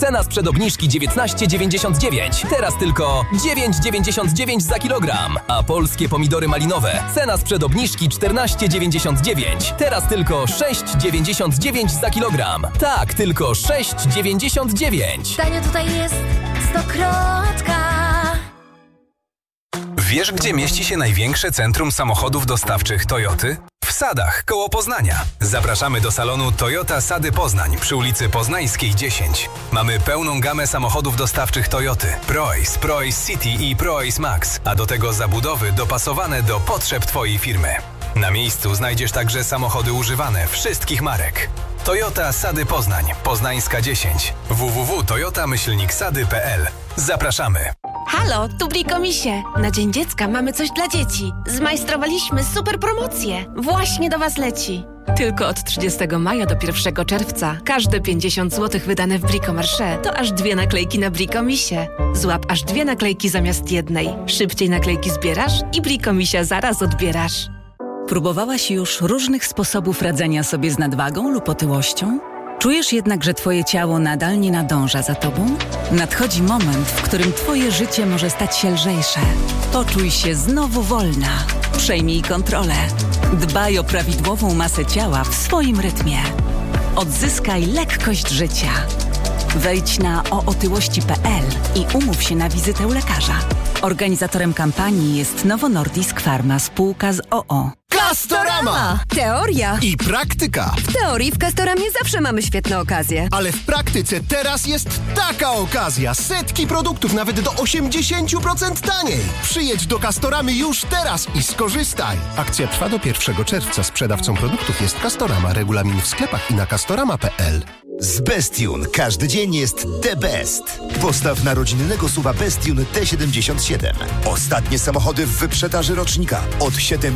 Cena sprzed obniżki 19,99. Teraz tylko 9,99 za kilogram. A polskie pomidory malinowe. Cena sprzed obniżki 14,99. Teraz tylko 6,99 za kilogram. Tak, tylko 6,99. Tanio tutaj jest Stokrotka. Wiesz, gdzie mieści się największe centrum samochodów dostawczych Toyoty? W Sadach, koło Poznania. Zapraszamy do salonu Toyota Sady Poznań przy ulicy Poznańskiej 10. Mamy pełną gamę samochodów dostawczych Toyoty. Proace, Proace City i Proace Max, a do tego zabudowy dopasowane do potrzeb Twojej firmy. Na miejscu znajdziesz także samochody używane wszystkich marek. Toyota Sady Poznań, Poznańska 10. www.toyota-sady.pl. Zapraszamy. Halo, tu Brikomisie. Na Dzień Dziecka mamy coś dla dzieci. Zmajstrowaliśmy super promocję. Właśnie do Was leci. Tylko od 30 maja do 1 czerwca każde 50 zł wydane w Bricomarché to aż 2 naklejki na Brikomisie. Złap aż 2 naklejki zamiast jednej. Szybciej naklejki zbierasz i Brikomisia zaraz odbierasz. Próbowałaś już różnych sposobów radzenia sobie z nadwagą lub otyłością? Czujesz jednak, że Twoje ciało nadal nie nadąża za Tobą? Nadchodzi moment, w którym Twoje życie może stać się lżejsze. Poczuj się znowu wolna. Przejmij kontrolę. Dbaj o prawidłową masę ciała w swoim rytmie. Odzyskaj lekkość życia. Wejdź na ootyłości.pl i umów się na wizytę u lekarza. Organizatorem kampanii jest Novo Nordisk Pharma, spółka z OO. Castorama! Teoria I praktyka. W teorii w Castoramie zawsze mamy świetne okazje. Ale w praktyce teraz jest taka okazja. Setki produktów nawet do 80% taniej. Przyjedź do Castoramy już teraz i skorzystaj. Akcja trwa do 1 czerwca. Sprzedawcą produktów jest Castorama. Regulamin w sklepach i na castorama.pl. Z Bestune każdy dzień jest the best. Postaw na rodzinnego SUV-a Bestune T77. Ostatnie samochody w wyprzedaży rocznika od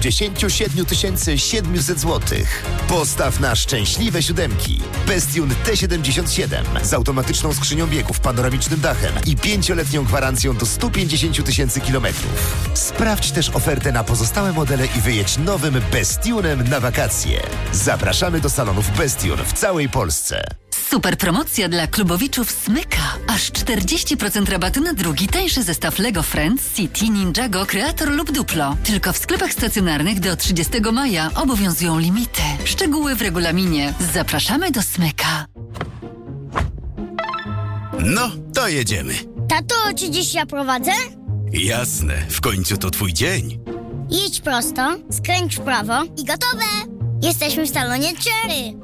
77 700 zł. Postaw na szczęśliwe siódemki. Bestune T77 z automatyczną skrzynią biegów, panoramicznym dachem i 5-letnią gwarancją do 150 000 kilometrów. Sprawdź też ofertę na pozostałe modele i wyjedź nowym Bestunem na wakacje. Zapraszamy do salonów Bestune w całej Polsce. Super promocja dla klubowiczów Smyka. Aż 40% rabatu na drugi tańszy zestaw Lego Friends, City, Ninjago, Creator lub Duplo. Tylko w sklepach stacjonarnych do 30 maja obowiązują limity. Szczegóły w regulaminie. Zapraszamy do Smyka. No, to jedziemy. Tato, czy dziś ja prowadzę? Jasne, w końcu to twój dzień. Jedź prosto, skręć w prawo i gotowe! Jesteśmy w salonie Cherry.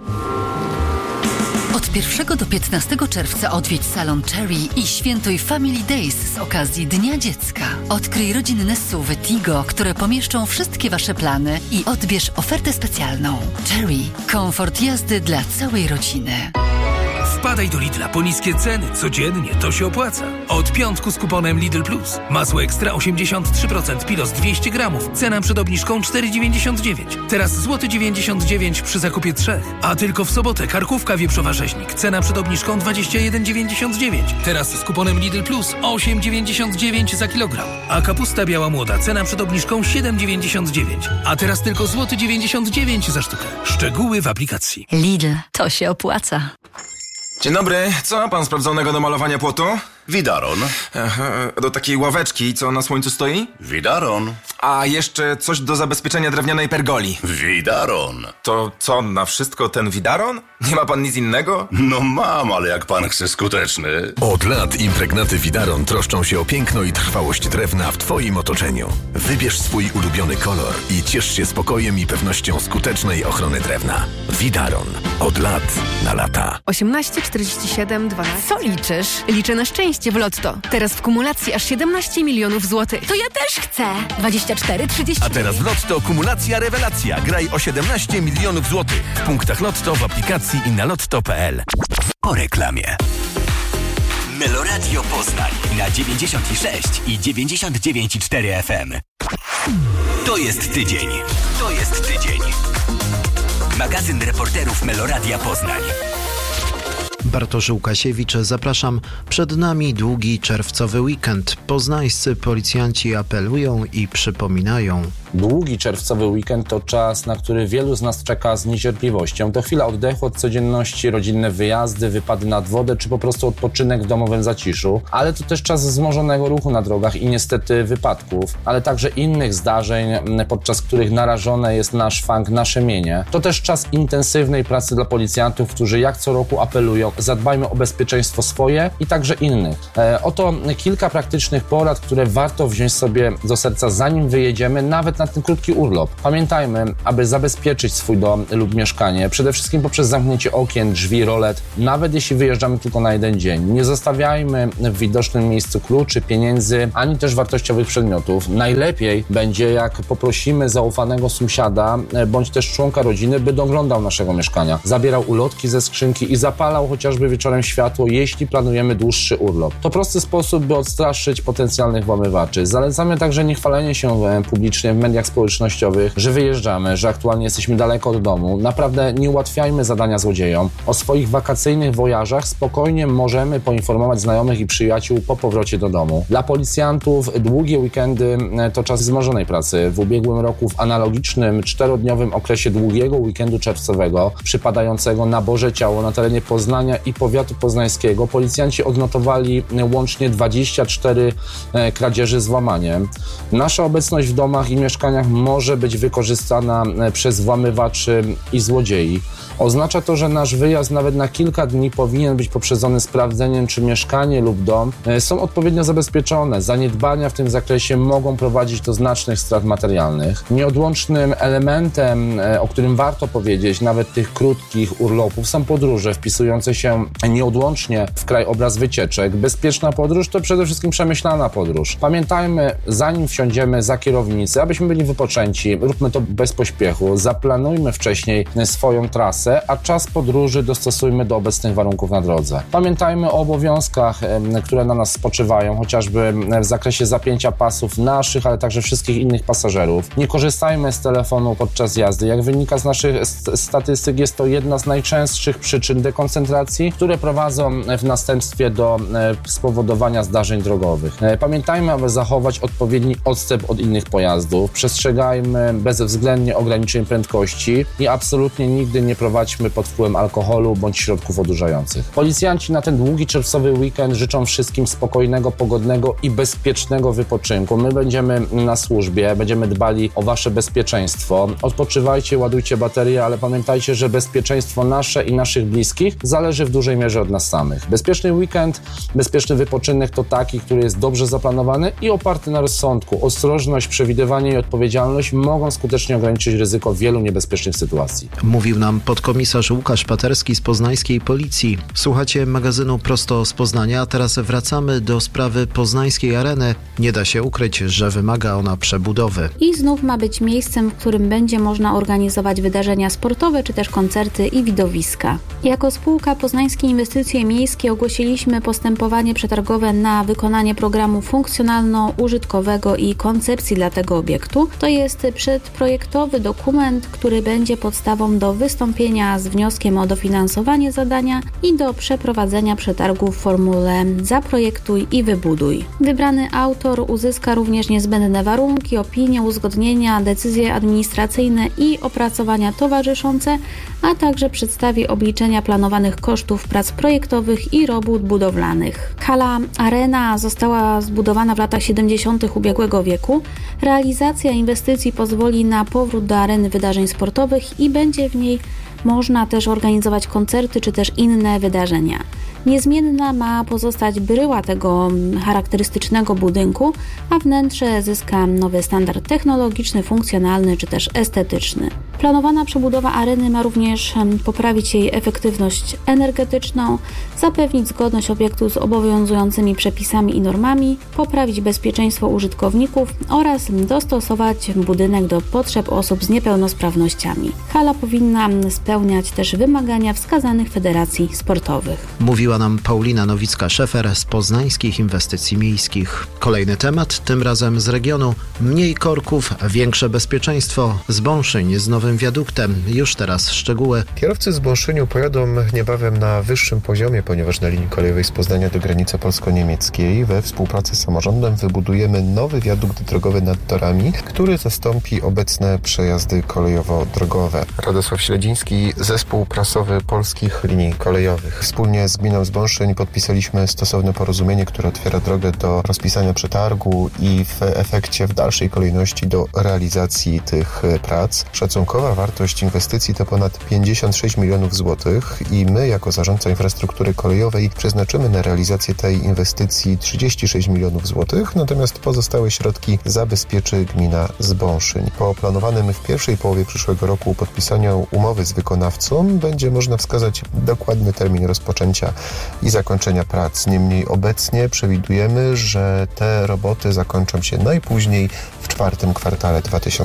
Od 1 do 15 czerwca odwiedź salon Cherry i świętuj Family Days z okazji Dnia Dziecka. Odkryj rodzinne SUV-y Tigo, które pomieszczą wszystkie Wasze plany i odbierz ofertę specjalną. Cherry. Komfort jazdy dla całej rodziny. Wpadaj do Lidla po niskie ceny. Codziennie to się opłaca. Od piątku z kuponem Lidl Plus. Masło ekstra 83%, pilos 200 gramów. Cena przed obniżką 4,99. Teraz złoty 99 przy zakupie 3. A tylko w sobotę karkówka wieprzowa rzeźnik. Cena przed obniżką 21,99. Teraz z kuponem Lidl Plus 8,99 za kilogram. A kapusta biała młoda. Cena przed obniżką 7,99. A teraz tylko złoty 99 za sztukę. Szczegóły w aplikacji. Lidl. To się opłaca. Dzień dobry, co ma pan sprawdzonego do malowania płotu? Widaron. Do takiej ławeczki, co na słońcu stoi? Widaron. A jeszcze coś do zabezpieczenia drewnianej pergoli. Widaron. To co, na wszystko ten widaron? Nie ma pan nic innego? No mam, ale jak pan chce skuteczny. Od lat impregnaty Widaron troszczą się o piękno i trwałość drewna w Twoim otoczeniu. Wybierz swój ulubiony kolor i ciesz się spokojem i pewnością skutecznej ochrony drewna. Widaron. Od lat na lata. 18, 47, 12. Co liczysz? Liczę na szczęście w Lotto. Teraz w kumulacji aż 17 milionów złotych. To ja też chcę. 24, 30. A teraz w Lotto kumulacja rewelacja. Graj o 17 milionów złotych. W punktach Lotto, w aplikacji i na lotto.pl. Po reklamie. Meloradio Poznań na 96 i 99,4 FM. To jest tydzień. To jest tydzień. Magazyn reporterów Meloradia Poznań. Bartosz Łukasiewicz, zapraszam. Przed nami długi czerwcowy weekend. Poznańscy policjanci apelują i przypominają: Długi czerwcowy weekend to czas, na który wielu z nas czeka z niecierpliwością. To chwila oddechu od codzienności, rodzinne wyjazdy, wypady nad wodę, czy po prostu odpoczynek w domowym zaciszu. Ale to też czas wzmożonego ruchu na drogach i niestety wypadków, ale także innych zdarzeń, podczas których narażone jest nasz szwank, nasze mienie. To też czas intensywnej pracy dla policjantów, którzy jak co roku apelują: zadbajmy o bezpieczeństwo swoje i także innych. Oto kilka praktycznych porad, które warto wziąć sobie do serca, zanim wyjedziemy, nawet na ten krótki urlop. Pamiętajmy, aby zabezpieczyć swój dom lub mieszkanie, przede wszystkim poprzez zamknięcie okien, drzwi, rolet, nawet jeśli wyjeżdżamy tylko na jeden dzień. Nie zostawiajmy w widocznym miejscu kluczy, pieniędzy, ani też wartościowych przedmiotów. Najlepiej będzie, jak poprosimy zaufanego sąsiada, bądź też członka rodziny, by doglądał naszego mieszkania. Zabierał ulotki ze skrzynki i zapalał chociażby wieczorem światło, jeśli planujemy dłuższy urlop. To prosty sposób, by odstraszyć potencjalnych włamywaczy. Zalecamy także nie chwalenie się publicznie w mediach społecznościowych, że wyjeżdżamy, że aktualnie jesteśmy daleko od domu. Naprawdę nie ułatwiajmy zadania złodziejom. O swoich wakacyjnych wojażach spokojnie możemy poinformować znajomych i przyjaciół po powrocie do domu. Dla policjantów długie weekendy to czas wzmożonej pracy. W ubiegłym roku w analogicznym 4-dniowym okresie długiego weekendu czerwcowego, przypadającego na Boże Ciało na terenie Poznania i powiatu poznańskiego, policjanci odnotowali łącznie 24 kradzieży z włamaniem. Nasza obecność w domach i mieszkaniach może być wykorzystana przez włamywaczy i złodziei. Oznacza to, że nasz wyjazd nawet na kilka dni powinien być poprzedzony sprawdzeniem, czy mieszkanie lub dom są odpowiednio zabezpieczone. Zaniedbania w tym zakresie mogą prowadzić do znacznych strat materialnych. Nieodłącznym elementem, o którym warto powiedzieć, nawet tych krótkich urlopów, są podróże wpisujące się nieodłącznie w krajobraz wycieczek. Bezpieczna podróż to przede wszystkim przemyślana podróż. Pamiętajmy, zanim wsiądziemy za kierownicę, abyśmy byli wypoczęci, róbmy to bez pośpiechu, zaplanujmy wcześniej swoją trasę, a czas podróży dostosujmy do obecnych warunków na drodze. Pamiętajmy o obowiązkach, które na nas spoczywają, chociażby w zakresie zapięcia pasów naszych, ale także wszystkich innych pasażerów. Nie korzystajmy z telefonu podczas jazdy. Jak wynika z naszych statystyk, jest to jedna z najczęstszych przyczyn dekoncentracji, które prowadzą w następstwie do spowodowania zdarzeń drogowych. Pamiętajmy, aby zachować odpowiedni odstęp od innych pojazdów. Przestrzegajmy bezwzględnie ograniczeń prędkości i absolutnie nigdy nie prowadźmy pod wpływem alkoholu bądź środków odurzających. Policjanci na ten długi czerwcowy weekend życzą wszystkim spokojnego, pogodnego i bezpiecznego wypoczynku. My będziemy na służbie, będziemy dbali o wasze bezpieczeństwo. Odpoczywajcie, ładujcie baterie, ale pamiętajcie, że bezpieczeństwo nasze i naszych bliskich zależy w dużej mierze od nas samych. Bezpieczny weekend, bezpieczny wypoczynek to taki, który jest dobrze zaplanowany i oparty na rozsądku. Ostrożność, przewidywanie i odpowiedzialność mogą skutecznie ograniczyć ryzyko wielu niebezpiecznych sytuacji. Mówił nam podkomisarz Łukasz Paterski z poznańskiej policji. Słuchacie magazynu Prosto z Poznania, a teraz wracamy do sprawy poznańskiej areny. Nie da się ukryć, że wymaga ona przebudowy. I znów ma być miejscem, w którym będzie można organizować wydarzenia sportowe, czy też koncerty i widowiska. Jako spółka Poznańskie Inwestycje Miejskie ogłosiliśmy postępowanie przetargowe na wykonanie programu funkcjonalno-użytkowego i koncepcji dla tego obiektu. To jest przedprojektowy dokument, który będzie podstawą do wystąpienia z wnioskiem o dofinansowanie zadania i do przeprowadzenia przetargu w formule zaprojektuj i wybuduj. Wybrany autor uzyska również niezbędne warunki, opinie, uzgodnienia, decyzje administracyjne i opracowania towarzyszące, a także przedstawi obliczenia planowanych kosztów prac projektowych i robót budowlanych. Hala Arena została zbudowana w latach 70. ubiegłego wieku. Realizacja inwestycji pozwoli na powrót do areny wydarzeń sportowych i będzie w niej można też organizować koncerty czy też inne wydarzenia. Niezmienna ma pozostać bryła tego charakterystycznego budynku, a wnętrze zyska nowy standard technologiczny, funkcjonalny czy też estetyczny. Planowana przebudowa areny ma również poprawić jej efektywność energetyczną, zapewnić zgodność obiektu z obowiązującymi przepisami i normami, poprawić bezpieczeństwo użytkowników oraz dostosować budynek do potrzeb osób z niepełnosprawnościami. Hala powinna spełniać też wymagania wskazanych federacji sportowych. Mówiła nam Paulina Nowicka-Szefer z Poznańskich Inwestycji Miejskich. Kolejny temat, tym razem z regionu. Mniej korków, większe bezpieczeństwo. Zbąszyń z Nowym nowym wiaduktem. Już teraz szczegóły. Kierowcy z Bąszyniu pojadą niebawem na wyższym poziomie, ponieważ na linii kolejowej z Poznania do granicy polsko-niemieckiej we współpracy z samorządem wybudujemy nowy wiadukt drogowy nad torami, który zastąpi obecne przejazdy kolejowo-drogowe. Radosław Śledziński, Zespół Prasowy Polskich Linii Kolejowych. Wspólnie z gminą Zbąszyń podpisaliśmy stosowne porozumienie, które otwiera drogę do rozpisania przetargu i w efekcie w dalszej kolejności do realizacji tych prac. Szacunkowa wartość inwestycji to ponad 56 milionów złotych i my jako zarządca infrastruktury kolejowej przeznaczymy na realizację tej inwestycji 36 milionów złotych, natomiast pozostałe środki zabezpieczy gmina Zbąszyń. Po planowanym w pierwszej połowie przyszłego roku podpisaniu umowy z wykonawcą będzie można wskazać dokładny termin rozpoczęcia i zakończenia prac. Niemniej obecnie przewidujemy, że te roboty zakończą się najpóźniej w czwartym kwartale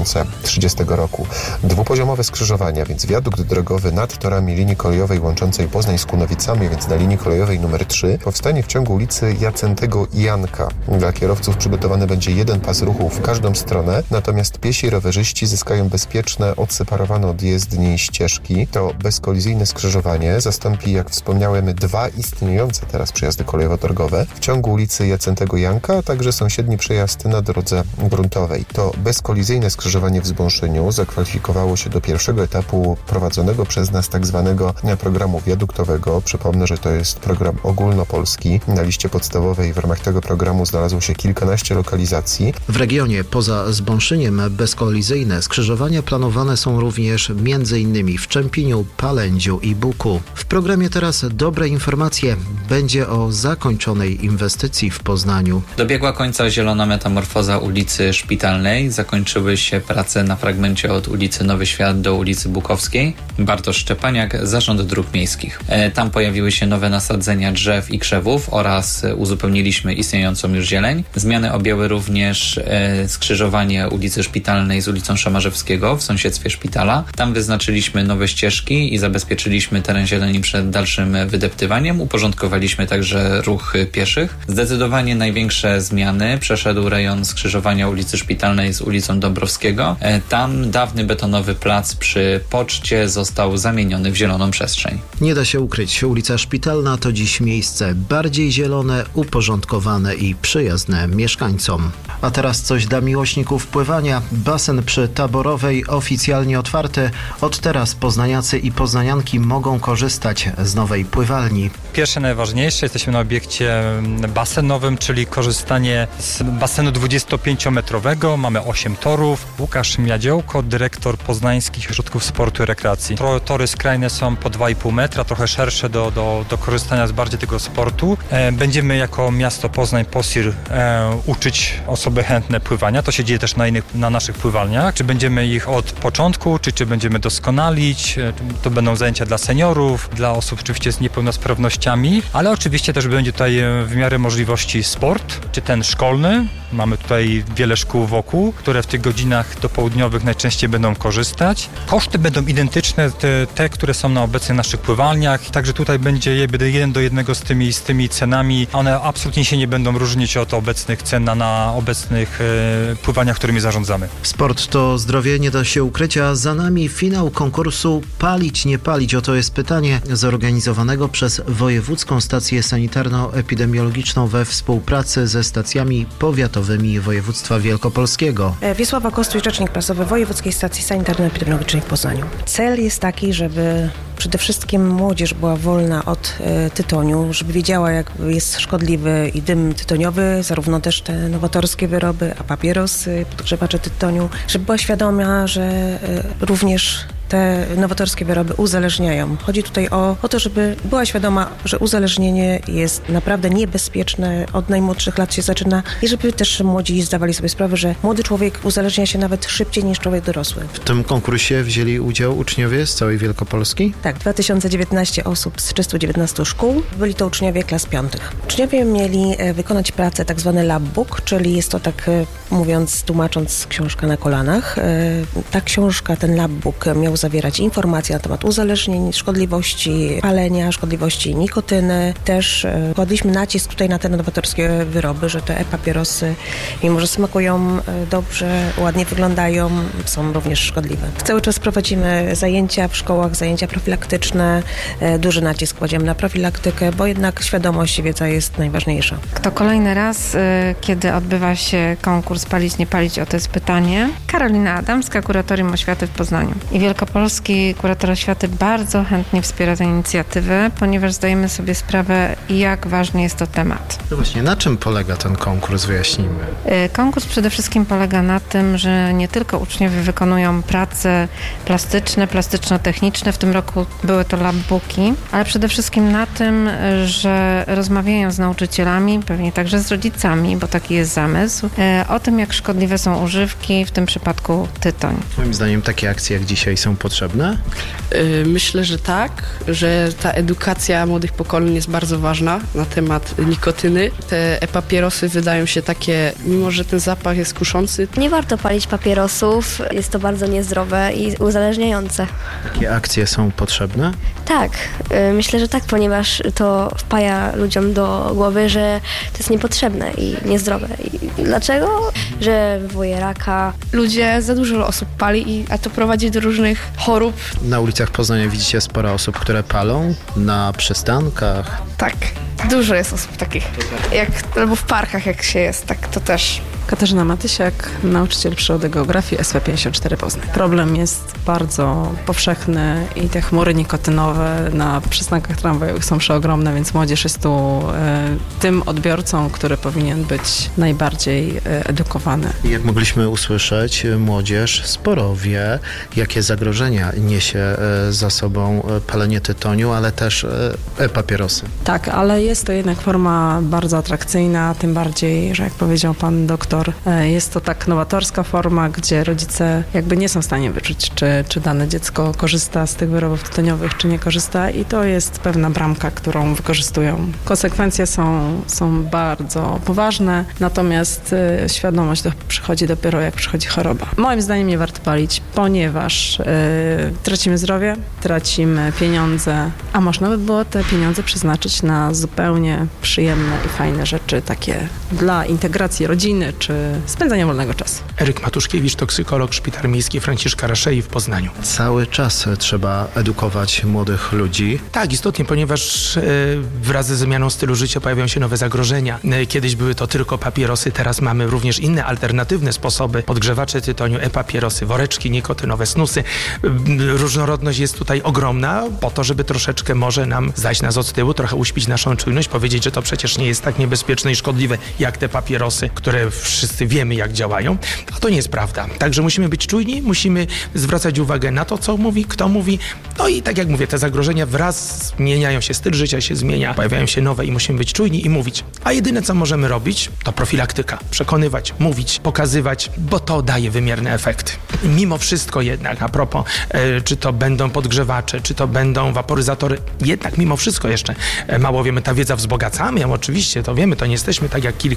2030 roku. Dwupoziomowe skrzyżowania, więc wiadukt drogowy nad torami linii kolejowej łączącej Poznań z Kunowicami, więc na linii kolejowej numer 3, powstanie w ciągu ulicy Jacentego i Janka. Dla kierowców przygotowany będzie jeden pas ruchu w każdą stronę, natomiast piesi i rowerzyści zyskają bezpieczne, odseparowane od jezdni ścieżki. To bezkolizyjne skrzyżowanie zastąpi, jak wspomniałem, dwa istniejące teraz przejazdy kolejowo-drogowe w ciągu ulicy Jacentego Janka, a także sąsiedni przejazd na drodze gruntowej. To bezkolizyjne skrzyżowanie w Zbąszyniu zakwalifikowało się do pierwszego etapu prowadzonego przez nas tak zwanego programu wiaduktowego. Przypomnę, że to jest program ogólnopolski. Na liście podstawowej w ramach tego programu znalazło się kilkanaście lokalizacji. W regionie poza Zbąszyniem bezkolizyjne skrzyżowania planowane są również m.in. w Czempieniu, Palędziu i Buku. W programie teraz dobre informacje. Będzie o zakończonej inwestycji w Poznaniu. Dobiegła końca zielona metamorfoza ulicy Szpitalnej. Zakończyły się prace na fragmencie od ulicy Nowy Świat do ulicy Bukowskiej. Bartosz Szczepaniak, Zarząd Dróg Miejskich. Tam pojawiły się nowe nasadzenia drzew i krzewów oraz uzupełniliśmy istniejącą już zieleń. Zmiany objęły również skrzyżowanie ulicy Szpitalnej z ulicą Szamarzewskiego w sąsiedztwie szpitala. Tam wyznaczyliśmy nowe ścieżki i zabezpieczyliśmy teren zieleni przed dalszym wydeptywaniem. Uporządkowaliśmy także ruch pieszych. Zdecydowanie największe zmiany przeszedł rejon skrzyżowania ulicy Szpitalnej z ulicą Dąbrowskiego. Tam dawny betonowy plac przy poczcie został zamieniony w zieloną przestrzeń. Nie da się ukryć, ulica Szpitalna to dziś miejsce bardziej zielone, uporządkowane i przyjazne mieszkańcom. A teraz coś dla miłośników pływania. Basen przy Taborowej oficjalnie otwarty. Od teraz poznaniacy i poznanianki mogą korzystać z nowej pływalni. Pierwsze, najważniejsze, jesteśmy na obiekcie basenowym, czyli korzystanie z basenu 25-metrowego. Mamy 8 torów. Łukasz Miadziołko, dyrektor Poznańskich Ośrodków Sportu i Rekreacji. Tory skrajne są po 2,5 metra, trochę szersze do korzystania z bardziej tego sportu. Będziemy jako miasto Poznań, POSIR uczyć osoby chętne pływania. To się dzieje też na naszych pływalniach. Czy będziemy ich od początku, czy będziemy doskonalić. To będą zajęcia dla seniorów, dla osób oczywiście z niepełnosprawnościami, ale oczywiście też będzie tutaj w miarę możliwości sport, czy ten szkolny. Mamy tutaj wiele szkół wokół, które w tych godzinach dopołudniowych najczęściej będą korzystać. Koszty będą identyczne, te które są na obecnych naszych pływalniach. Także tutaj będzie 1 do 1 z tymi cenami. One absolutnie się nie będą różnić od obecnych cen na obecnych pływaniach, którymi zarządzamy. Sport to zdrowie, nie da się ukryć, a za nami finał konkursu Palić, nie palić. Oto jest pytanie zorganizowanego przez Wojewódzką Stację Sanitarno-Epidemiologiczną we współpracy ze stacjami powiatowymi województwa wielkopolskiego. Wiesława Kostuś, rzecznik prasowy Wojewódzkiej Stacji Sanitarno-Epidemiologicznej w Poznaniu. Cel jest taki, żeby przede wszystkim młodzież była wolna od tytoniu, żeby wiedziała, jak jest szkodliwy i dym tytoniowy, zarówno też te nowatorskie wyroby, a papierosy, podgrzewacze tytoniu, żeby była świadoma, że również te nowatorskie wyroby uzależniają. Chodzi tutaj o to, żeby była świadoma, że uzależnienie jest naprawdę niebezpieczne, od najmłodszych lat się zaczyna i żeby też młodzi zdawali sobie sprawę, że młody człowiek uzależnia się nawet szybciej niż człowiek dorosły. W tym konkursie wzięli udział uczniowie z całej Wielkopolski? Tak, 2019 osób z 319 szkół. Byli to uczniowie klas 5. Uczniowie mieli wykonać pracę tak zwany labbook, czyli jest to tak mówiąc, tłumacząc, książka na kolanach. Ta książka, ten labbook miał zawierać informacje na temat uzależnień, szkodliwości palenia, szkodliwości nikotyny. Też kładliśmy nacisk tutaj na te nowatorskie wyroby, że te e-papierosy, mimo że smakują dobrze, ładnie wyglądają, są również szkodliwe. Cały czas prowadzimy zajęcia w szkołach, zajęcia profilaktyczne. Duży nacisk kładziemy na profilaktykę, bo jednak świadomość i wiedza jest najważniejsza. To kolejny raz, kiedy odbywa się konkurs Palić, nie palić, o to jest pytanie. Karolina Adamska, Kuratorium Oświaty w Poznaniu. I Wielkopolski Kurator Oświaty bardzo chętnie wspiera tę inicjatywę, ponieważ zdajemy sobie sprawę, jak ważny jest to temat. No właśnie, na czym polega ten konkurs? Wyjaśnijmy. Konkurs przede wszystkim polega na tym, że nie tylko uczniowie wykonują prace plastyczne, plastyczno-techniczne, w tym roku były to labbooki, ale przede wszystkim na tym, że rozmawiają z nauczycielami, pewnie także z rodzicami, bo taki jest zamysł, o tym, jak szkodliwe są używki, w tym przypadku tytoń. Moim zdaniem takie akcje jak dzisiaj są potrzebne? Myślę, że tak, że ta edukacja młodych pokoleń jest bardzo ważna na temat nikotyny. Te e-papierosy wydają się takie, mimo że ten zapach jest kuszący. Nie warto palić papierosów, jest to bardzo niezdrowe i uzależniające. Takie akcje są potrzebne? Tak, myślę, że tak, ponieważ to wpaja ludziom do głowy, że to jest niepotrzebne i niezdrowe. I dlaczego? Że wywołuje raka. Ludzie, za dużo osób pali, a to prowadzi do różnych chorób. Na ulicach Poznania widzicie sporo osób, które palą, na przystankach. Tak, dużo jest osób takich, albo w parkach jak się jest, tak to też. Katarzyna Matysiak, nauczyciel przyrody geografii SV54 Poznań. Problem jest bardzo powszechny i te chmury nikotynowe na przystankach tramwajowych są przeogromne, więc młodzież jest tu tym odbiorcą, który powinien być najbardziej edukowany. Jak mogliśmy usłyszeć, młodzież sporo wie, jakie zagrożenia niesie za sobą palenie tytoniu, ale też papierosy. Tak, ale jest to jednak forma bardzo atrakcyjna, tym bardziej, że jak powiedział pan doktor, jest to tak nowatorska forma, gdzie rodzice jakby nie są w stanie wyczuć, czy dane dziecko korzysta z tych wyrobów tytoniowych, czy nie korzysta i to jest pewna bramka, którą wykorzystują. Konsekwencje są bardzo poważne, natomiast świadomość przychodzi dopiero jak przychodzi choroba. Moim zdaniem nie warto palić, ponieważ tracimy zdrowie, tracimy pieniądze, a można by było te pieniądze przeznaczyć na zupełnie przyjemne i fajne rzeczy, takie dla integracji rodziny, czy spędzania wolnego czasu. Eryk Matuszkiewicz, toksykolog, Szpital Miejski Franciszka Raszei w Poznaniu. Cały czas trzeba edukować młodych ludzi. Tak, istotnie, ponieważ wraz ze zmianą stylu życia pojawiają się nowe zagrożenia. Kiedyś były to tylko papierosy, teraz mamy również inne alternatywne sposoby. Podgrzewacze tytoniu, e-papierosy, woreczki nikotynowe, snusy. Różnorodność jest tutaj ogromna, po to, żeby troszeczkę może nam zajść nas od tyłu, trochę uśpić naszą czujność, powiedzieć, że to przecież nie jest tak niebezpieczne i szkodliwe jak te papierosy, które wszyscy wiemy, jak działają, a to nie jest prawda. Także musimy być czujni, musimy zwracać uwagę na to, co mówi, kto mówi. No i tak jak mówię, te zagrożenia wraz zmieniają się, styl życia się zmienia, pojawiają się nowe i musimy być czujni i mówić. A jedyne, co możemy robić, to profilaktyka. Przekonywać, mówić, pokazywać, bo to daje wymierne efekty. Mimo wszystko jednak, a propos, czy to będą podgrzewacze, czy to będą waporyzatory, jednak mimo wszystko jeszcze mało wiemy, ta wiedza wzbogacamy ją, oczywiście, to wiemy, to nie jesteśmy tak jak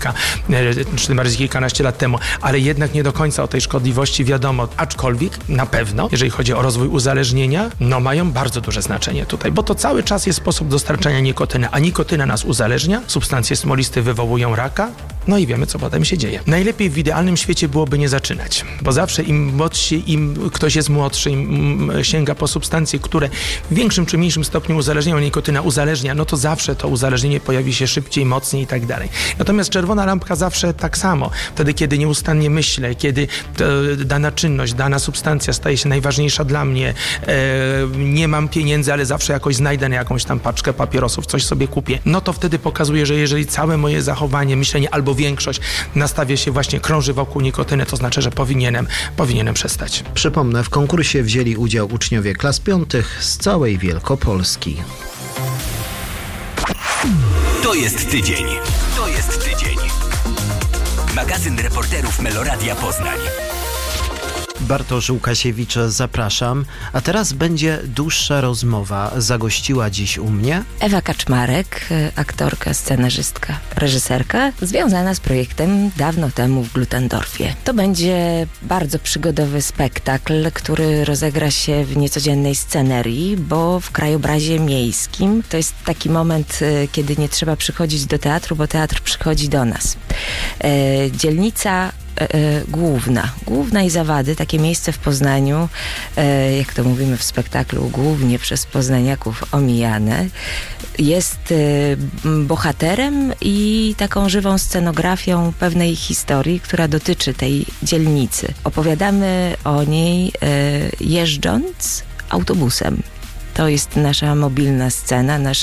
czy bardziej kilkanaście lat temu, ale jednak nie do końca o tej szkodliwości wiadomo, aczkolwiek na pewno, jeżeli chodzi o rozwój uzależnienia, no mają bardzo duże znaczenie tutaj, bo to cały czas jest sposób dostarczania nikotyny, a nikotyna nas uzależnia, substancje smoliste wywołują raka, no i wiemy, co potem się dzieje. Najlepiej w idealnym świecie byłoby nie zaczynać, bo zawsze im młodsi, im ktoś jest młodszy, im sięga po substancje, które w większym czy mniejszym stopniu uzależniają, nikotyna uzależnia, no to zawsze to uzależnienie pojawi się szybciej, mocniej i tak dalej. Natomiast czerwona lampka zawsze tak samo. Wtedy, kiedy nieustannie myślę, kiedy dana czynność, dana substancja staje się najważniejsza dla mnie, nie mam pieniędzy, ale zawsze jakoś znajdę na jakąś tam paczkę papierosów, coś sobie kupię, no to wtedy pokazuje, że jeżeli całe moje zachowanie, myślenie albo większość nastawia się właśnie, krąży wokół nikotyny, to znaczy, że powinienem przestać. Przypomnę, w konkursie wzięli udział uczniowie klas 5 z całej Wielkopolski. To jest tydzień. To jest tydzień. Magazyn reporterów Meloradia Poznań. Bartosz Łukasiewicz, zapraszam. A teraz będzie dłuższa rozmowa. Zagościła dziś u mnie Ewa Kaczmarek, aktorka, scenarzystka, reżyserka, związana z projektem dawno temu w Glutendorfie. To będzie bardzo przygodowy spektakl, który rozegra się w niecodziennej scenerii, bo w krajobrazie miejskim to jest taki moment, kiedy nie trzeba przychodzić do teatru, bo teatr przychodzi do nas. Dzielnica Główna i Zawady, takie miejsce w Poznaniu, jak to mówimy w spektaklu, głównie przez poznaniaków omijane, jest bohaterem i taką żywą scenografią pewnej historii, która dotyczy tej dzielnicy. Opowiadamy o niej jeżdżąc autobusem. To jest nasza mobilna scena, nasz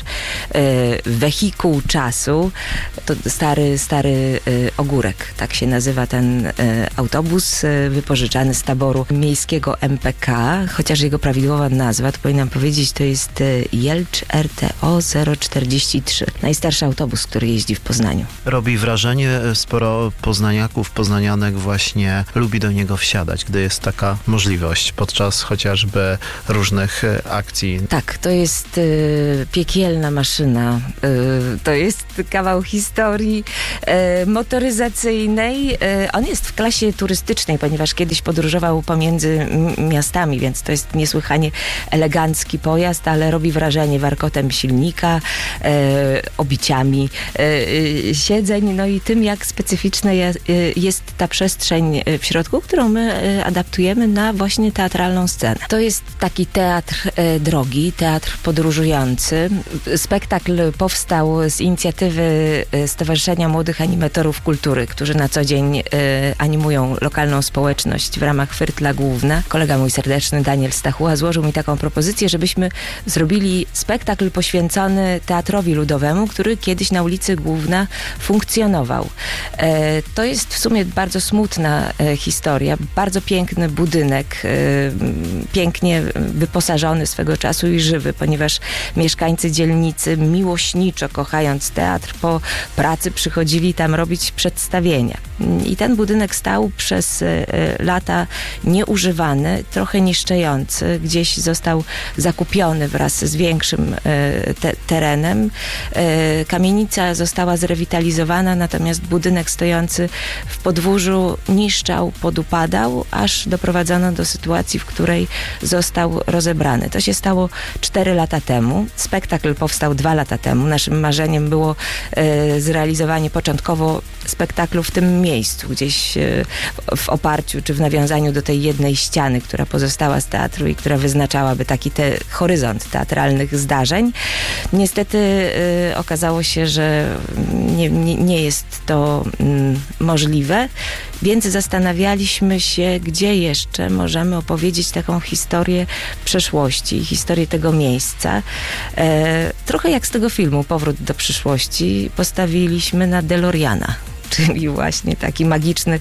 wehikuł czasu. To stary ogórek, tak się nazywa ten autobus, wypożyczany z taboru miejskiego MPK, chociaż jego prawidłowa nazwa, to powinnam powiedzieć, to jest Jelcz RTO 043. Najstarszy autobus, który jeździ w Poznaniu. Robi wrażenie, sporo poznaniaków, poznanianek właśnie lubi do niego wsiadać, gdy jest taka możliwość, podczas chociażby różnych akcji. Tak, to jest piekielna maszyna. To jest kawał historii motoryzacyjnej. On jest w klasie turystycznej, ponieważ kiedyś podróżował pomiędzy miastami, więc to jest niesłychanie elegancki pojazd, ale robi wrażenie warkotem silnika, obiciami siedzeń, no i tym, jak specyficzna jest ta przestrzeń w środku, którą my adaptujemy na właśnie teatralną scenę. To jest taki teatr drogi, teatr podróżujący. Spektakl powstał z inicjatywy Stowarzyszenia Młodych Animatorów Kultury, którzy na co dzień animują lokalną społeczność w ramach Firtla Główna. Kolega mój serdeczny, Daniel Stachuła, złożył mi taką propozycję, żebyśmy zrobili spektakl poświęcony teatrowi ludowemu, który kiedyś na ulicy Główna funkcjonował. To jest w sumie bardzo smutna historia. Bardzo piękny budynek, pięknie wyposażony swego czasu i żywy, ponieważ mieszkańcy dzielnicy, miłośniczo kochając teatr, po pracy przychodzili tam robić przedstawienia. I ten budynek stał przez lata nieużywany, trochę niszczejący. Gdzieś został zakupiony wraz z większym terenem. Kamienica została zrewitalizowana, natomiast budynek stojący w podwórzu niszczał, podupadał, aż doprowadzono do sytuacji, w której został rozebrany. To się stało 4 lata temu. Spektakl powstał 2 lata temu. Naszym marzeniem było zrealizowanie początkowo spektaklu w tym miejscu, gdzieś w oparciu czy w nawiązaniu do tej jednej ściany, która pozostała z teatru i która wyznaczałaby taki horyzont teatralnych zdarzeń. Niestety okazało się, że nie jest to możliwe, więc zastanawialiśmy się, gdzie jeszcze możemy opowiedzieć taką historię przeszłości, historię tego miejsca. Trochę jak z tego filmu Powrót do przyszłości postawiliśmy na DeLoreana, czyli właśnie taki magiczny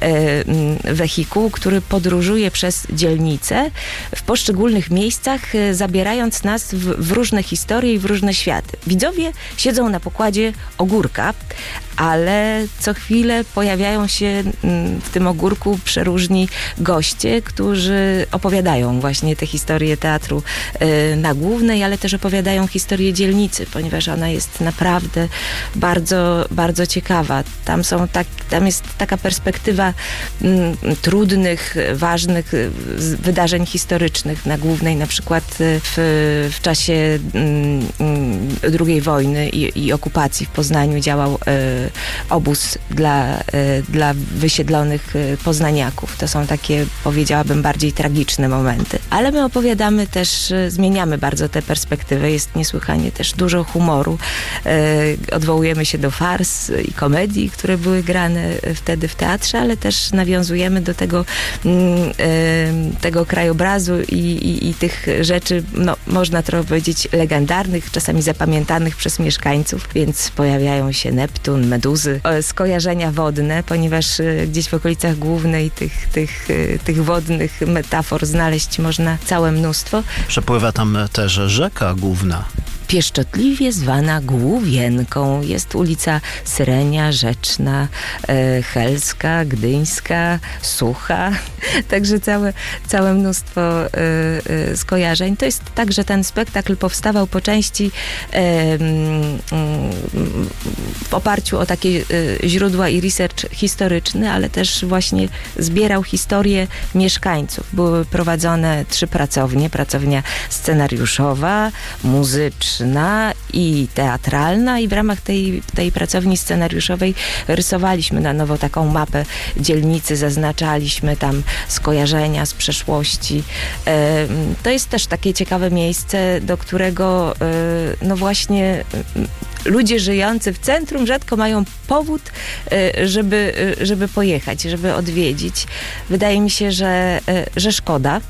wehikuł, który podróżuje przez dzielnicę w poszczególnych miejscach, zabierając nas w różne historie i w różne światy. Widzowie siedzą na pokładzie ogórka, ale co chwilę pojawiają się w tym ogórku przeróżni goście, którzy opowiadają właśnie te historie teatru na Głównej, ale też opowiadają historię dzielnicy, ponieważ ona jest naprawdę bardzo, bardzo ciekawa. Tam jest taka perspektywa trudnych, ważnych wydarzeń historycznych na Głównej, na przykład w czasie II wojny i okupacji w Poznaniu działał obóz dla wysiedlonych poznaniaków. To są takie, powiedziałabym, bardziej tragiczne momenty. Ale my opowiadamy też, zmieniamy bardzo tę perspektywę. Jest niesłychanie też dużo humoru. Odwołujemy się do fars i komedii, które były grane wtedy w teatrze, ale też nawiązujemy do tego krajobrazu i tych rzeczy, no, można trochę powiedzieć, legendarnych, czasami zapamiętanych przez mieszkańców, więc pojawiają się Neptun, Meduzy, skojarzenia wodne, ponieważ gdzieś w okolicach Głównej tych wodnych metafor znaleźć można całe mnóstwo. Przepływa tam też rzeka Główna. pieszczotliwie zwana Główienką. Jest ulica Syrenia, Rzeczna, Helska, Gdyńska, Sucha. Także całe mnóstwo skojarzeń. To jest tak, że ten spektakl powstawał po części w oparciu o takie źródła i research historyczny, ale też właśnie zbierał historię mieszkańców. Były prowadzone 3 pracownie. Pracownia scenariuszowa, muzyczna i teatralna i w ramach tej pracowni scenariuszowej rysowaliśmy na nowo taką mapę dzielnicy, zaznaczaliśmy tam skojarzenia z przeszłości. To jest też takie ciekawe miejsce, do którego no właśnie ludzie żyjący w centrum rzadko mają powód, żeby pojechać, żeby odwiedzić. Wydaje mi się, że szkoda.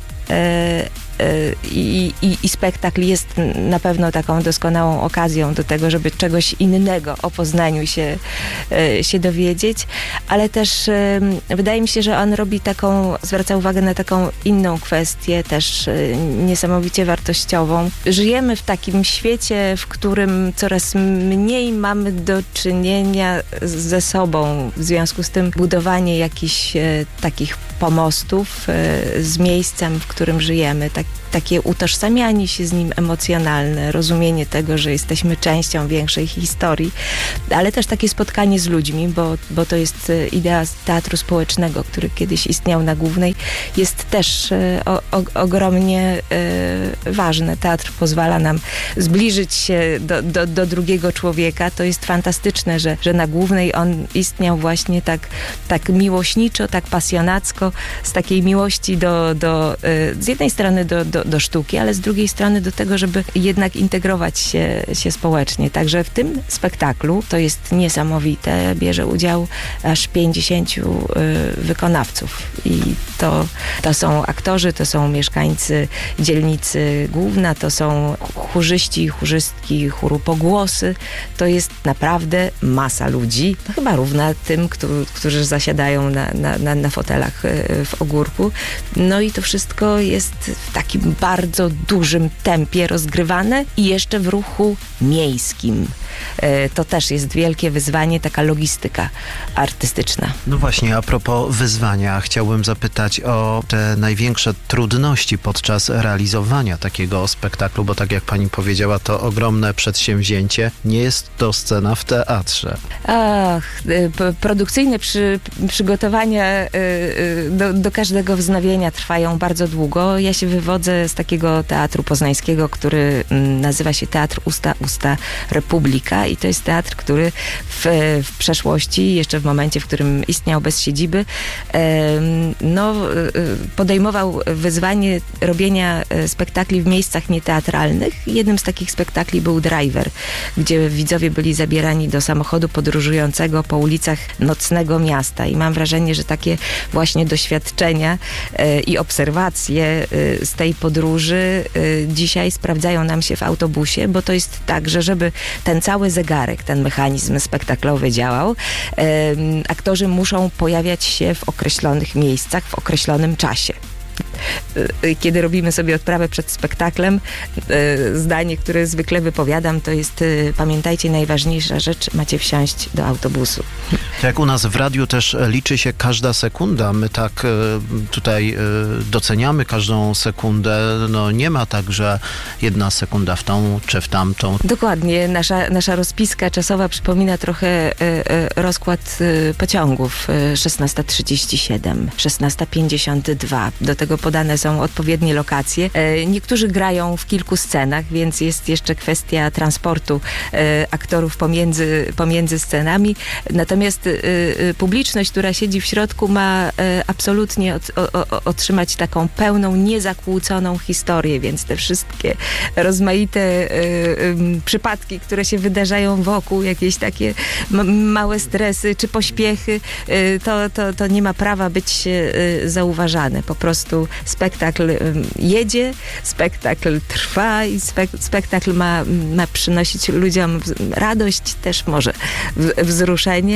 I spektakl jest na pewno taką doskonałą okazją do tego, żeby czegoś innego o Poznaniu się dowiedzieć, ale też wydaje mi się, że on zwraca uwagę na taką inną kwestię, też niesamowicie wartościową. Żyjemy w takim świecie, w którym coraz mniej mamy do czynienia ze sobą. W związku z tym budowanie jakichś takich pomostów z miejscem, w którym żyjemy, takie utożsamianie się z nim emocjonalne, rozumienie tego, że jesteśmy częścią większej historii, ale też takie spotkanie z ludźmi, bo to jest idea teatru społecznego, który kiedyś istniał na Głównej, jest też ogromnie ważne. Teatr pozwala nam zbliżyć się do drugiego człowieka. To jest fantastyczne, że na Głównej on istniał właśnie tak miłośniczo, tak pasjonacko, z takiej miłości z jednej strony do sztuki, ale z drugiej strony do tego, żeby jednak integrować się społecznie. Także w tym spektaklu, to jest niesamowite, bierze udział aż 50 wykonawców. I to są aktorzy, to są mieszkańcy dzielnicy Główna, to są chórzyści, chórzystki chóru Pogłosy. To jest naprawdę masa ludzi, to chyba równa tym, którzy zasiadają na fotelach w Ogórku. No i to wszystko jest w takim bardzo dużym tempie rozgrywane i jeszcze w ruchu miejskim. To też jest wielkie wyzwanie, taka logistyka artystyczna. No właśnie, a propos wyzwania, chciałbym zapytać o te największe trudności podczas realizowania takiego spektaklu, bo tak jak pani powiedziała, to ogromne przedsięwzięcie. Nie jest to scena w teatrze. Produkcyjne przygotowania do każdego wznowienia trwają bardzo długo. Ja się wywodzę z takiego teatru poznańskiego, który nazywa się Teatr Usta Republika i to jest teatr, który w przeszłości, jeszcze w momencie, w którym istniał bez siedziby, podejmował wyzwanie robienia spektakli w miejscach nieteatralnych. Jednym z takich spektakli był Driver, gdzie widzowie byli zabierani do samochodu podróżującego po ulicach nocnego miasta i mam wrażenie, że takie właśnie doświadczenia i obserwacje z tej podróży dzisiaj sprawdzają nam się w autobusie, bo to jest tak, że żeby ten cały zegarek, ten mechanizm spektaklowy działał, aktorzy muszą pojawiać się w określonych miejscach, w określonym czasie. Kiedy robimy sobie odprawę przed spektaklem, zdanie, które zwykle wypowiadam, to jest: pamiętajcie, najważniejsza rzecz, macie wsiąść do autobusu. Jak u nas w radiu też liczy się każda sekunda. My tak tutaj doceniamy każdą sekundę. No nie ma tak, że 1 sekunda w tą czy w tamtą. Dokładnie. Nasza rozpiska czasowa przypomina trochę rozkład pociągów. 16:37, 16:52. Do tego podane są odpowiednie lokacje. Niektórzy grają w kilku scenach, więc jest jeszcze kwestia transportu aktorów pomiędzy scenami. Natomiast publiczność, która siedzi w środku, ma absolutnie otrzymać taką pełną, niezakłóconą historię, więc te wszystkie rozmaite przypadki, które się wydarzają wokół, jakieś takie małe stresy czy pośpiechy, to nie ma prawa być zauważane. Po prostu spektakl jedzie, spektakl trwa i spektakl ma przynosić ludziom radość, też może wzruszenie,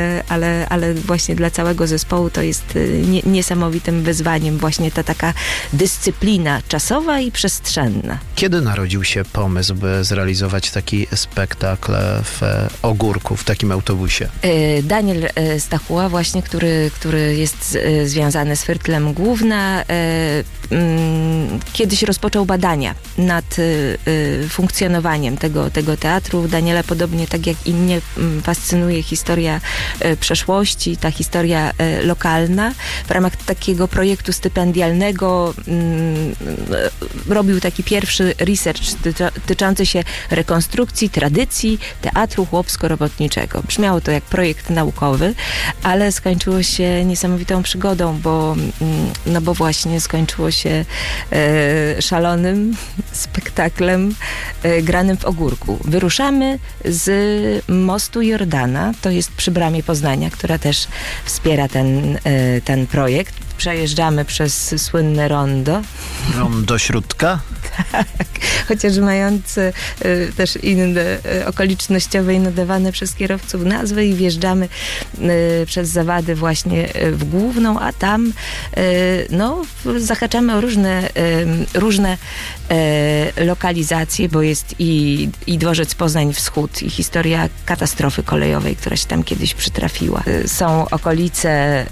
ale właśnie dla całego zespołu to jest niesamowitym wyzwaniem właśnie ta taka dyscyplina czasowa i przestrzenna. Kiedy narodził się pomysł, by zrealizować taki spektakl w Ogórku, w takim autobusie? Daniel Stachuła właśnie, który jest związany z Firtlem Główna, kiedyś rozpoczął badania nad funkcjonowaniem tego teatru. Daniela, podobnie tak jak inni, fascynuje historia przeszłości, ta historia lokalna. W ramach takiego projektu stypendialnego robił taki pierwszy research dotyczący się rekonstrukcji tradycji teatru chłopsko-robotniczego. Brzmiało to jak projekt naukowy, ale skończyło się niesamowitą przygodą, bo właśnie skończyło się szalonym spektaklem granym w Ogórku. Wyruszamy z mostu Jordana, to jest przy bramie Poznania, która też wspiera ten projekt. Przejeżdżamy przez słynne rondo. Rondo Śródka? Tak, chociaż mające też inne okolicznościowe i nadawane przez kierowców nazwy i wjeżdżamy przez Zawady właśnie w Główną, a tam zahaczamy o różne lokalizacje, bo jest i dworzec Poznań Wschód i historia katastrofy kolejowej, która się tam kiedyś przytrafiła. Są okolice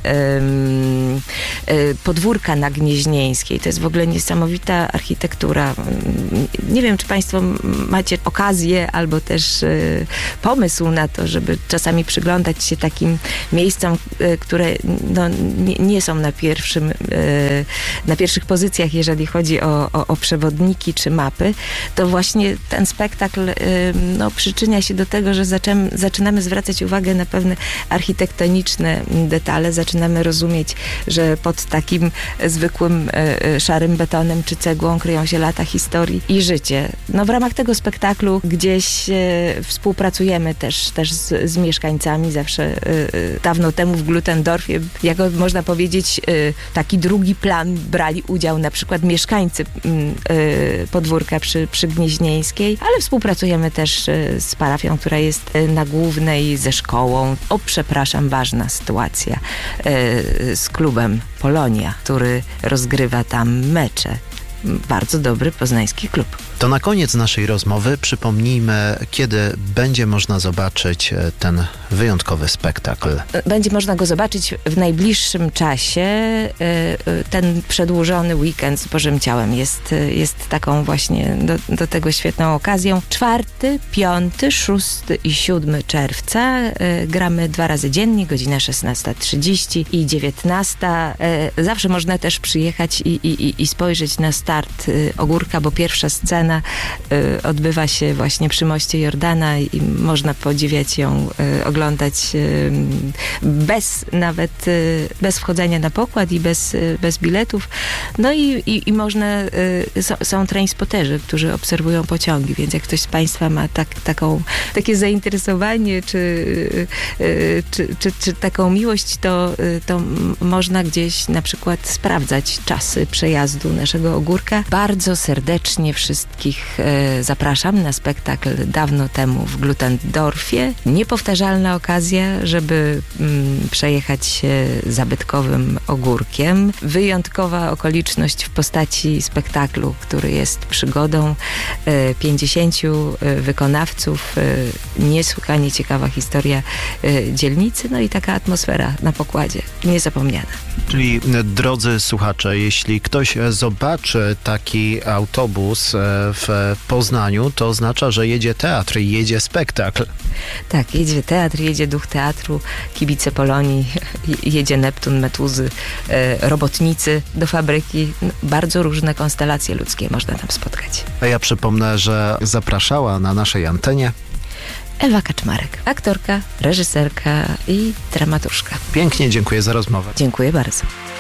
podwórka na Gnieźnieńskiej. To jest w ogóle niesamowita architektura. Nie wiem, czy Państwo macie okazję albo też pomysł na to, żeby czasami przyglądać się takim miejscom, które nie są na pierwszych pozycjach, jeżeli chodzi o przewodniki czy mapy. To właśnie ten spektakl przyczynia się do tego, że zaczynamy zwracać uwagę na pewne architektoniczne detale. Zaczynamy rozumieć, że pod takim zwykłym szarym betonem czy cegłą kryją się lata historii i życie. W ramach tego spektaklu gdzieś współpracujemy też z mieszkańcami. Zawsze dawno temu w Glutendorfie, jak można powiedzieć, taki drugi plan brali udział na przykład mieszkańcy podwórka przy Gnieźnieńskiej, ale współpracujemy też z parafią, która jest na Głównej, ze szkołą. Ważna sytuacja z klubem Polonia, który rozgrywa tam mecze. Bardzo dobry poznański klub. To na koniec naszej rozmowy przypomnijmy, kiedy będzie można zobaczyć ten wyjątkowy spektakl. Będzie można go zobaczyć w najbliższym czasie. Ten przedłużony weekend z Bożym Ciałem jest taką właśnie do tego świetną okazją. 4., 5., 6. i 7 czerwca gramy 2 razy dziennie, godzina 16:30 i 19. Zawsze można też przyjechać i spojrzeć na start Ogórka, bo pierwsza scena odbywa się właśnie przy moście Jordana i można podziwiać ją, oglądać bez wchodzenia na pokład i bez biletów. I można, są trainspotterzy, którzy obserwują pociągi, więc jak ktoś z Państwa ma takie zainteresowanie czy taką miłość, to można gdzieś na przykład sprawdzać czasy przejazdu naszego Ogórka. Bardzo serdecznie wszystkich zapraszam na spektakl dawno temu w Glutendorfie. Niepowtarzalna okazja, żeby przejechać się zabytkowym Ogórkiem. Wyjątkowa okoliczność w postaci spektaklu, który jest przygodą 50 wykonawców. Niesłychanie ciekawa historia dzielnicy, i taka atmosfera na pokładzie. Niezapomniana. Czyli, drodzy słuchacze, jeśli ktoś zobaczy taki autobus w Poznaniu, to oznacza, że jedzie teatr i jedzie spektakl. Tak, jedzie teatr, jedzie duch teatru, kibice Polonii, jedzie Neptun, Metuzy, robotnicy do fabryki. Bardzo różne konstelacje ludzkie można tam spotkać. A ja przypomnę, że zapraszała na naszej antenie Ewa Kaczmarek, aktorka, reżyserka i dramaturżka. Pięknie dziękuję za rozmowę. Dziękuję bardzo.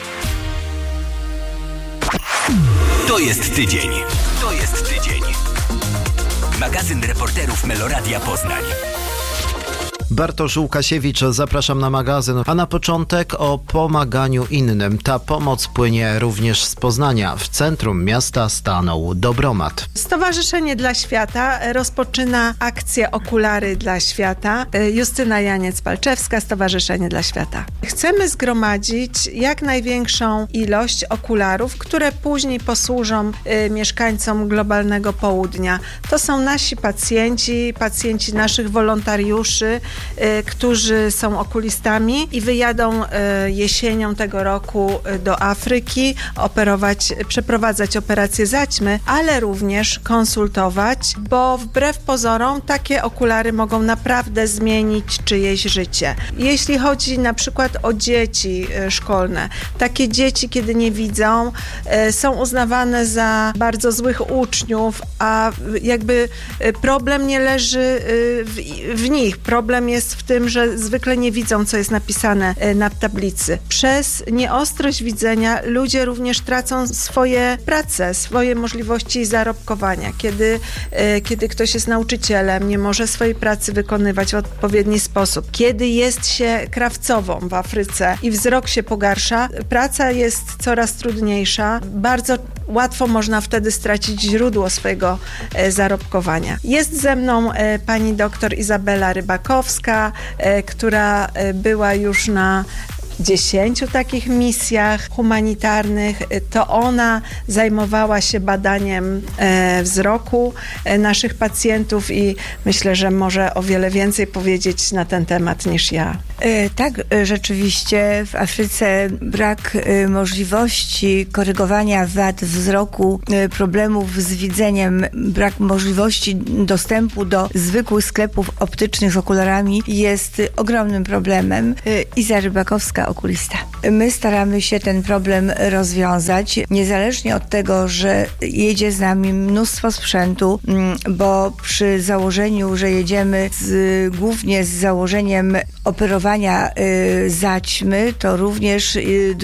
To jest tydzień. To jest tydzień. Magazyn reporterów Meloradia Poznań. Bartosz Łukasiewicz, zapraszam na magazyn. A na początek o pomaganiu innym. Ta pomoc płynie również z Poznania. W centrum miasta stanął Dobromat. Stowarzyszenie dla Świata rozpoczyna akcję Okulary dla Świata. Justyna Janiec-Palczewska, Stowarzyszenie dla Świata. Chcemy zgromadzić jak największą ilość okularów, które później posłużą mieszkańcom globalnego południa. To są nasi pacjenci naszych wolontariuszy, którzy są okulistami i wyjadą jesienią tego roku do Afryki, przeprowadzać operację zaćmy, ale również konsultować, bo wbrew pozorom takie okulary mogą naprawdę zmienić czyjeś życie. Jeśli chodzi na przykład o dzieci szkolne, takie dzieci, kiedy nie widzą, są uznawane za bardzo złych uczniów, a jakby problem nie leży w nich. Problem jest w tym, że zwykle nie widzą, co jest napisane na tablicy. Przez nieostrość widzenia ludzie również tracą swoje prace, swoje możliwości zarobkowania. Kiedy ktoś jest nauczycielem, nie może swojej pracy wykonywać w odpowiedni sposób. Kiedy jest się krawcową w Afryce i wzrok się pogarsza, praca jest coraz trudniejsza. Bardzo łatwo można wtedy stracić źródło swojego zarobkowania. Jest ze mną pani doktor Izabela Rybakowska, która była już na 10 takich misjach humanitarnych. To ona zajmowała się badaniem wzroku naszych pacjentów i myślę, że może o wiele więcej powiedzieć na ten temat niż ja. Tak, rzeczywiście w Afryce brak możliwości korygowania wad wzroku, problemów z widzeniem, brak możliwości dostępu do zwykłych sklepów optycznych z okularami jest ogromnym problemem. Iza Rybakowska, okulista. My staramy się ten problem rozwiązać, niezależnie od tego, że jedzie z nami mnóstwo sprzętu, bo przy założeniu, że jedziemy głównie z założeniem operowania zaćmy, to również